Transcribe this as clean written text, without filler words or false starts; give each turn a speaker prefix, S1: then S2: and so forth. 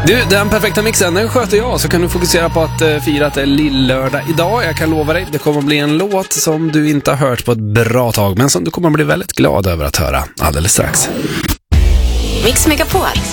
S1: Du, den perfekta mixen, den sköter jag. Så kan du fokusera på att fira att det är lillördag idag. Jag kan lova dig, det kommer att bli en låt som du inte har hört på ett bra tag, men som du kommer att bli väldigt glad över att höra alldeles strax.
S2: Mix Megapol.